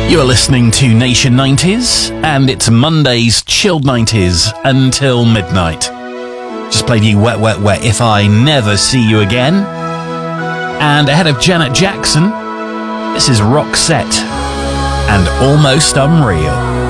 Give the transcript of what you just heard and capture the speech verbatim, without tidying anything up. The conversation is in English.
You're listening to Nation nineties, and it's Monday's Chilled nineties until midnight. Just played you Wet, Wet, Wet, If I Never See You Again. And ahead of Janet Jackson, this is Roxette and Almost Unreal.